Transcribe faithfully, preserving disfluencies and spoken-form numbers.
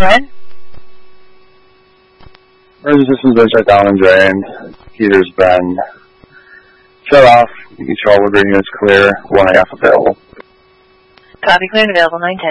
ahead. Emergency systems been shut down and drained. Heater's been shut off. You can show all the green units clear. One and a half available. Copy, clear and available, nine ten.